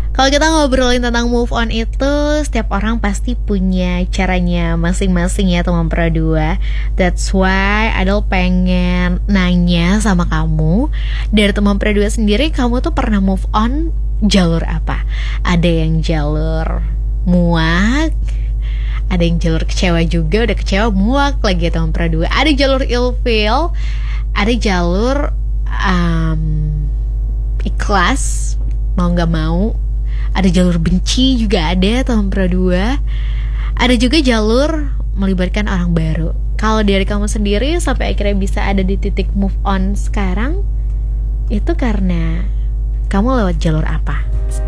Kalau kita ngobrolin tentang move on itu, setiap orang pasti punya caranya masing-masing ya teman Pro 2. That's why Adel pengen nanya sama kamu, dari teman Pro 2 sendiri, kamu tuh pernah move on jalur apa? Ada yang jalur muak, ada yang jalur kecewa juga, udah kecewa muak lagi ya teman Pro 2. Ada jalur ilfeel, ada jalur ikhlas, mau gak mau. Ada jalur benci juga ada teman Pro 2. Ada juga jalur melibatkan orang baru. Kalau dari kamu sendiri sampai akhirnya bisa ada di titik move on sekarang, itu karena kamu lewat jalur apa?